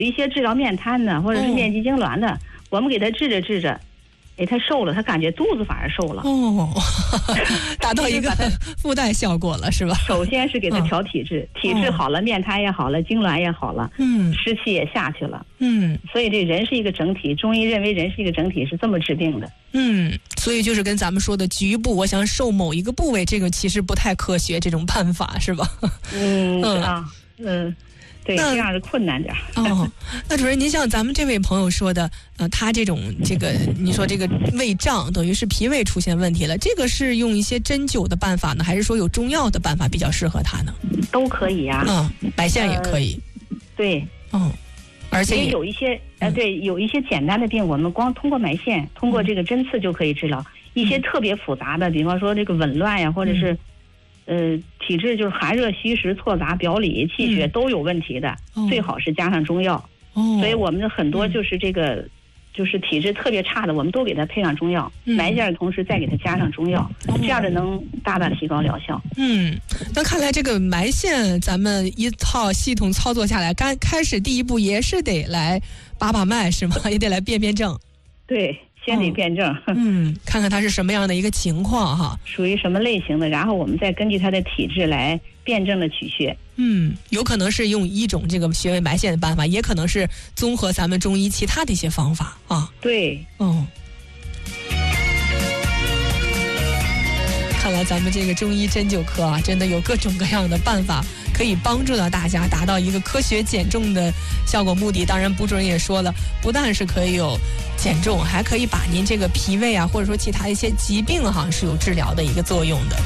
有一些治疗面瘫的或者是面肌痉挛的，我们给他治着，他瘦了，他感觉肚子反而瘦了。 达到一个附带效果了，是吧？ 首先是给他调体质，体质好了，面瘫也好了，痉挛也好了，湿气也下去了。所以这人是一个整体，中医认为人是一个整体，是这么治病的。 所以就是跟咱们说的局部，我想瘦某一个部位，这个其实不太科学，这种办法是吧？ 对，这样是困难点。 那主任，您像咱们这位朋友说的，他这个你说这个胃胀，等于是脾胃出现问题了，这个是用一些针灸的办法呢，还是说有中药的办法比较适合他呢？ 都可以呀。 埋线也可以。 对。而且有一些有一些简单的病，我们光通过埋线，通过这个针刺就可以治疗。一些特别复杂的，比方说这个紊乱呀，或者是体质就是寒热虚实错杂、表里气血都有问题的，最好是加上中药。所以我们很多就是这个就是体质特别差的，我们都给他配上中药，埋线的同时再给他加上中药，这样的能大大提高疗效。 那看来这个埋线咱们一套系统操作下来，开始第一步也是得来把脉是吗？也得来辨证。对， 先得辩证， 看看他是什么样的一个情况哈， 属于什么类型的，然后我们再根据他的体质来辩证的取穴。 有可能是用一种这个穴位埋线的办法，也可能是综合咱们中医其他的一些方法啊。 对， 看来咱们这个中医针灸科啊，真的有各种各样的办法可以帮助到大家达到一个科学减重的效果目的。当然，卜主任也说了，不但是可以有减重，还可以把您这个脾胃啊，或者说其他一些疾病哈，是有治疗的一个作用的。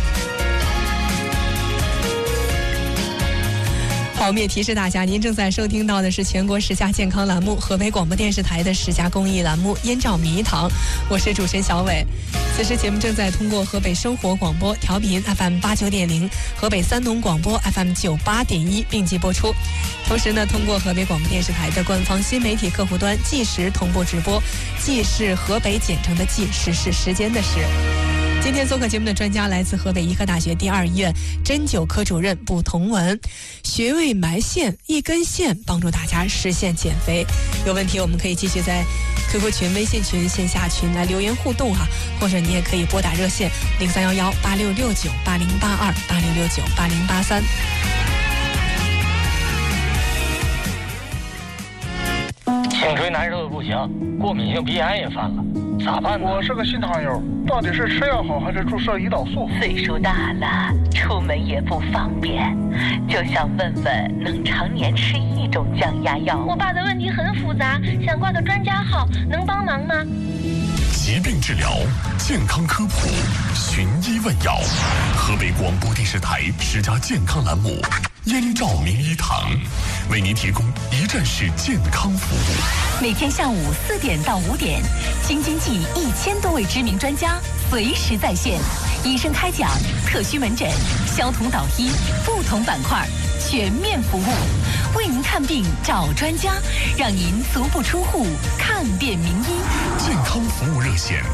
好，我们也提示大家，您正在收听到的是全国10佳健康栏目，河北广播电视台的10佳公益栏目《燕赵迷堂》，我是主持人小伟。此时节目正在通过河北生活广播调频 FM 89.0、河北三农广播 FM 98.1并机播出。同时呢，通过河北广播电视台的官方新媒体客户端即时同步直播，即是河北简称的即，时是时间的时。今天做客节目的专家来自河北医科大学第2医院针灸科主任卜同文，穴位埋线，一根线帮助大家实现减肥。有问题我们可以继续在 QQ 群、微信群、线下群来留言互动哈，或者你也可以拨打热线03118669808286698083。 颈椎难受的不行，过敏性鼻炎也犯了，咋办呢？ 我是个新糖友，到底是吃药好还是注射胰岛素？ 岁数大了，出门也不方便，就想问问能常年吃一种降压药。 我爸的问题很复杂，想挂个专家号，能帮忙吗？ 疾病治疗，健康科普，寻医问药。河北广播电视台10佳健康栏目燕赵名医堂，为您提供一站式健康服务。 每天下午4点到5点，京津冀1000多位知名专家随时在线，医生开讲，特需门诊，消同导医，不同板块全面服务，为您看病找专家，让您足不出户看遍名医。 健康服务热线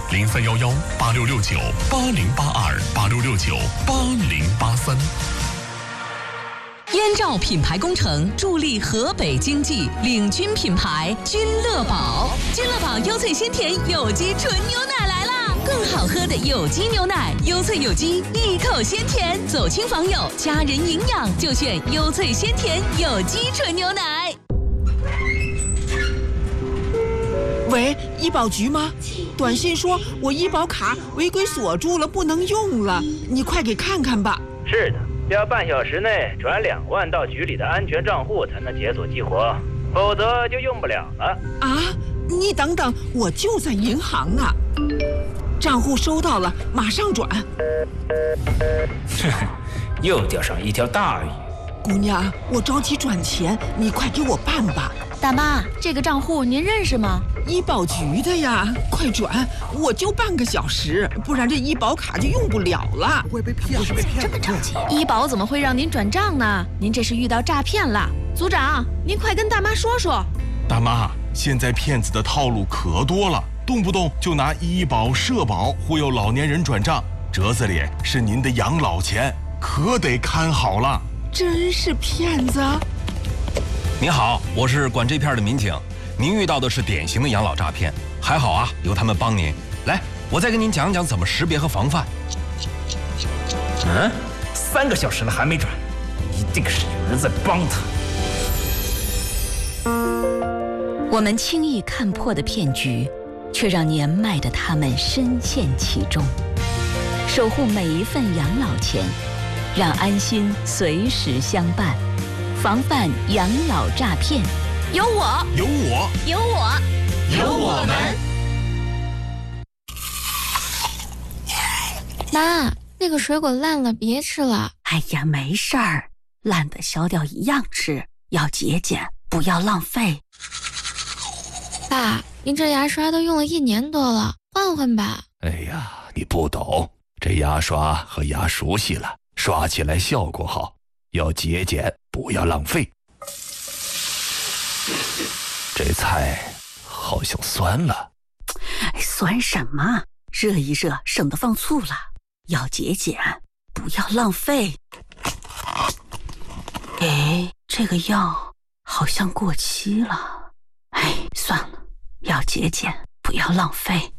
03118669808286698083。 燕赵品牌工程助力河北经济，领军品牌君乐宝。君乐宝优萃鲜甜有机纯牛奶来啦！更好喝的有机牛奶，优萃有机，一口鲜甜，走亲访友，家人营养就选优萃鲜甜有机纯牛奶。 喂，医保局吗？短信说我医保卡违规锁住了，不能用了，你快给看看吧。 是的，要半小时内转2万到局里的安全账户才能解锁激活，否则就用不了了。 啊，你等等，我就在银行呢。账户收到了，马上转。 又钓上一条大鱼。 姑娘，我着急转钱，你快给我办吧。 大妈，这个账户您认识吗？ 医保局的呀，快转！我就半个小时，不然这医保卡就用不了了。 会被骗？是被骗？这么着急？医保怎么会让您转账呢？您这是遇到诈骗了。组长，您快跟大妈说说。 大妈，现在骗子的套路可多了，动不动就拿医保、社保忽悠老年人转账，折子里是您的养老钱，可得看好了。 真是骗子！ 您好，我是管这片的民警。您遇到的是典型的养老诈骗，还好啊，有他们帮您。来，我再跟您讲讲怎么识别和防范。 3个小时了还没转，一定是有人在帮他。 我们轻易看破的骗局，却让年迈的他们深陷其中。守护每一份养老钱，让安心随时相伴，防范养老诈骗。有我， 有我， 有我， 有我们。 妈，那个水果烂了，别吃了。 哎呀，没事儿，烂的削掉一样吃，要节俭，不要浪费。 爸，您这牙刷都用了1年多了，换换吧。 哎呀，你不懂，这牙刷和牙熟悉了，刷起来效果好，要节俭，不要浪费。这菜好像酸了。 酸什么？热一热，省得放醋了。要节俭，不要浪费。哎，这个药好像过期了。哎，算了，要节俭，不要浪费。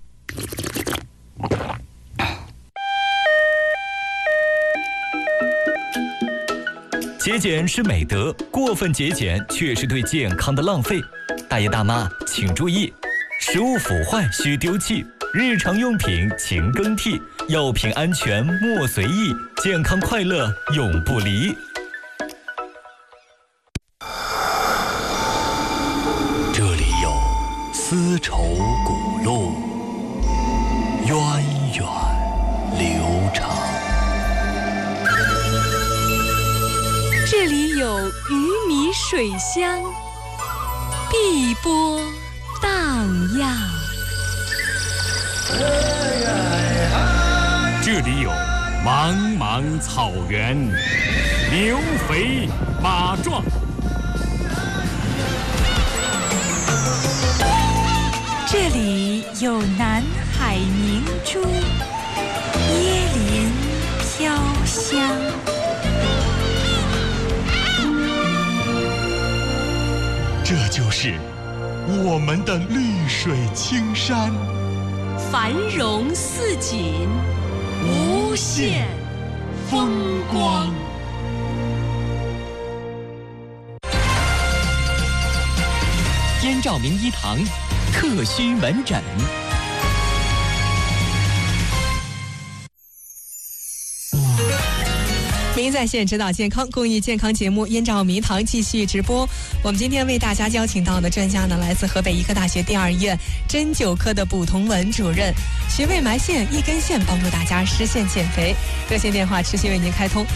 节俭是美德，过分节俭却是对健康的浪费。大爷大妈请注意，食物腐坏需丢弃，日常用品勤更替，药品安全莫随意，健康快乐永不离。 这里有丝绸古路，源远流长。 这里有鱼米水乡，碧波荡漾。 这里有茫茫草原，牛肥马壮。 这里有南海明珠，椰林飘香。 这就是我们的绿水青山， 繁荣似锦，无限风光。 燕赵名医堂特需门诊。 名在线指导健康公益健康节目《燕赵迷堂》继续直播。我们今天为大家邀请到的专家呢，来自河北医科大学第2医院针灸科的卜同文主任，穴位埋线一根线，帮助大家实现减肥。热线电话持续为您开通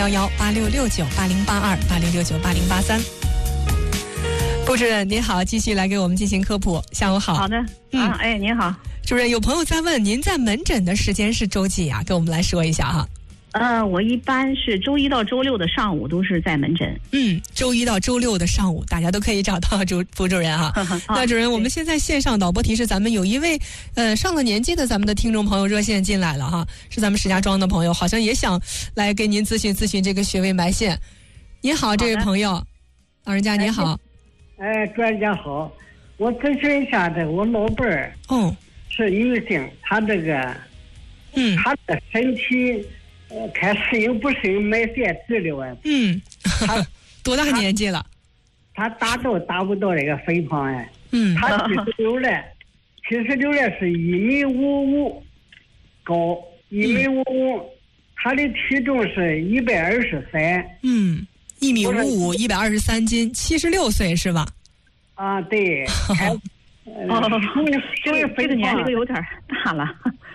：0311-8669-8082，8669-8083。卜主任您好，继续来给我们进行科普。下午好。 好的，您好， 主任。有朋友在问，您在门诊的时间是周几啊？跟我们来说一下哈。 我一般是周1到周6的上午都是在门诊。 周1到周6的上午，大家都可以找到卜主任哈。那主任，我们现在线上导播提示，咱们有一位上了年纪的咱们的听众朋友热线进来了哈，是咱们石家庄的朋友，好像也想来给您咨询这个穴位埋线。您好，这位朋友，老人家您好。 专家好，我咨询一下我老伴儿。是女性，她这个，她的身体。看适应不适应埋线治疗啊？ 他多大年纪了？ 他达不到这个肥胖哎。他76了是1.55米高，1.55米，他的体重是123。 1.55米，123斤，76岁是吧？ 啊，对。 这个年龄有点大了。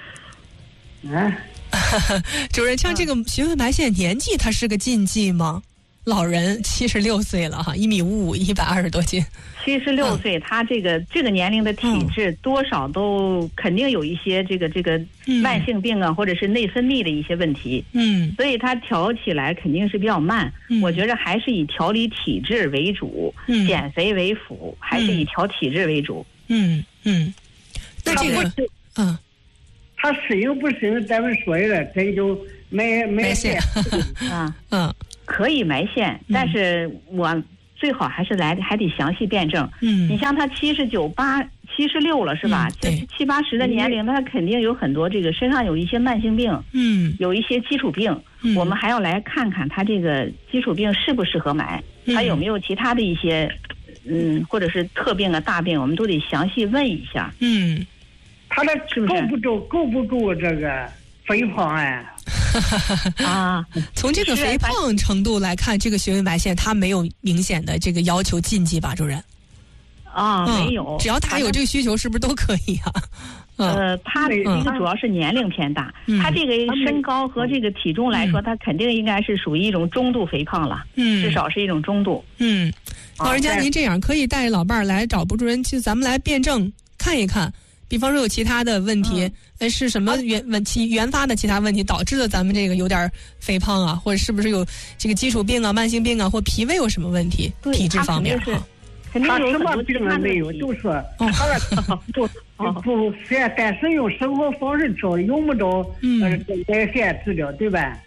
主任，像这个穴位埋线年纪，它是个禁忌吗？老人76岁了哈，1.55米，120多斤。 76岁，他这个年龄的体质多少都肯定有一些这个慢性病啊，或者是内分泌的一些问题。所以他调起来肯定是比较慢。我觉得还是以调理体质为主，减肥为辅，还是以调体质为主。 那这个他适应不适应，咱们说一个针灸埋线可以埋线，但是我最好还得详细辩证。你像他79、76了是吧？ 对 ，70、80的年龄，他肯定有很多这个身上有一些慢性病，有一些基础病，我们还要来看看他这个基础病适不适合买，他有没有其他的一些或者是特病啊、大病，我们都得详细问一下。 他的够不住这个肥胖哎。 从这个肥胖程度来看，这个穴位埋线它没有明显的这个要求禁忌吧，主任？ 没有， 只要他有这个需求，是不是都可以啊？ 他的一个主要是年龄偏大，他这个身高和这个体重来说，他肯定应该是属于一种中度肥胖了，至少是一种中度。 老人家您这样可以带老伴儿来找卜主任去，咱们来辩证看一看。比方说有其他的问题，是什么原发的其他问题导致的咱们这个有点肥胖啊，或者是不是有这个基础病啊、慢性病啊，或脾胃有什么问题？体质方面他什么病都没有，就是他不但是用生活方式治，用不着埋线治疗，对吧？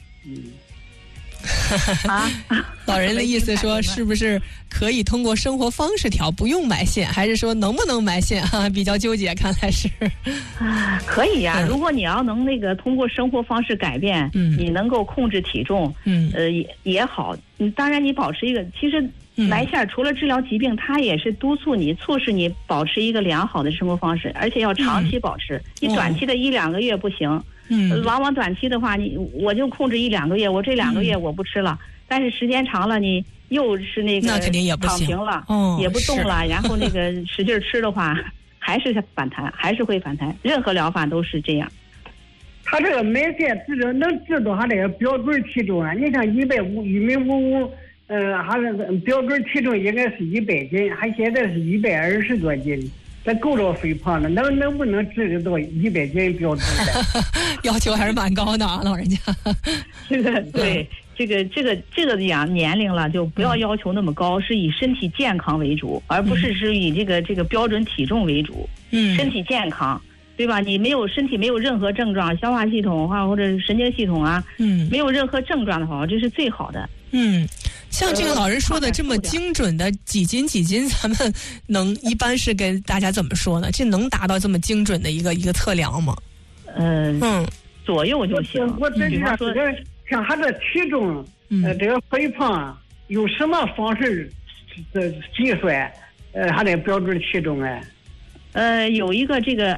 老人的意思说，是不是可以通过生活方式调，不用埋线，还是说能不能埋线比较纠结，看来是。 可以呀，如果你要能通过生活方式改变，你能够控制体重，也好。当然你保持一个，其实埋线除了治疗疾病，它也是督促你、促使你保持一个良好的生活方式，而且要长期保持。你短期的1、2个月不行。往往短期的话，我就控制1、2个月，我这2个月我不吃了，但是时间长了，你又是那肯定也不行， 躺平了，也不动了，然后使劲吃的话，还是反弹，还是会反弹。任何疗法都是这样。 他这个埋线治疗能治到他这个标准体重啊？你像155，他的标准体重应该是100斤，他现在是120多斤。这够着肥胖了，能不能治得到100斤标准的？ 要求还是蛮高的啊，老人家。 对，这个年龄了，就不要要求那么高，是以身体健康为主，而不是以这个标准体重为主。身体健康，对吧？你身体没有任何症状，消化系统或者神经系统啊，没有任何症状的话，这是最好的。 像这个老人说的这么精准的几斤，咱们一般是跟大家怎么说呢？这能达到这么精准的一个测量吗？ 左右就行。 我真是说，像他的体重，这个肥胖用什么方式计算？他的标准体重有一个这个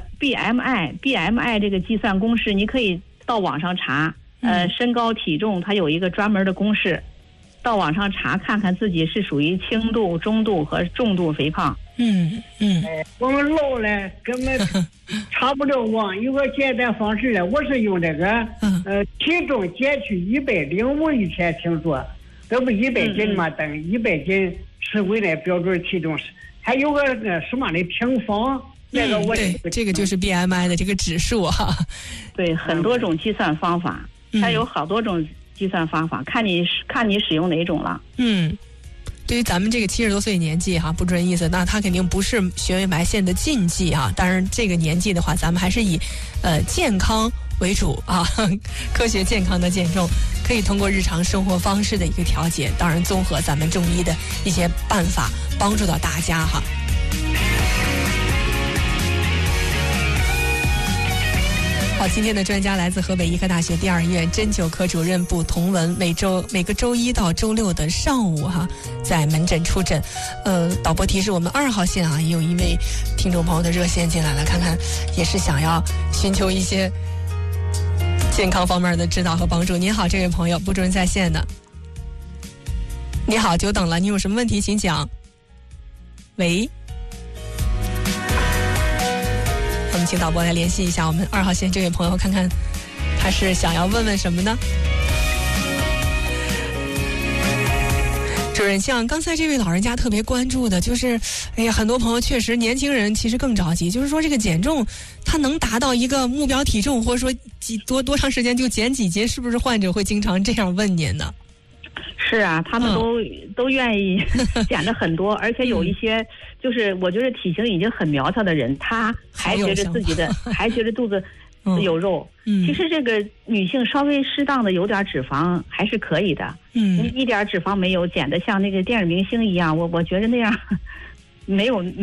BMI 这个计算公式，你可以到网上查。身高体重它有一个专门的公式。到网上查看看自己是属于轻度、中度和重度肥胖。 我们老了根本查不了网，有个简单方式我是用这个体重减去105，以前听说，这不100斤嘛，等于100斤是为了标准体重，还有个什么的平方，这个就是 BMI 的这个指数哈。 对，很多种计算方法，它有好多种。计算方法看你使用哪种了。 对于咱们这个70多岁年纪卜主任意思，那他肯定不是穴位埋线的禁忌当然这个年纪的话，咱们还是以健康为主科学健康的减重，可以通过日常生活方式的一个调节，当然综合咱们中医的一些办法，帮助到大家好，今天的专家来自河北医科大学第2医院针灸科主任卜同文，每个周1到周6的上午在门诊出诊。导播提示我们2号线也有一位听众朋友的热线进来了，看看也是想要寻求一些健康方面的指导和帮助。您好，这位朋友，卜主任在线的。你好，久等了，你有什么问题请讲。喂。我们请导播来联系一下我们2号线这位朋友，看看他是想要问什么呢？主任，像刚才这位老人家特别关注的，就是很多朋友确实年轻人其实更着急，就是说这个减重，他能达到一个目标体重，或者说多长时间就减几斤，是不是患者会经常这样问您呢？ 是啊，他们都愿意减的很多，而且有一些就是我觉得体型已经很苗条的人，他还觉得自己的还觉得肚子有肉。其实这个女性稍微适当的有点脂肪还是可以的。一点脂肪没有，减的像那个电影明星一样，我觉得那样没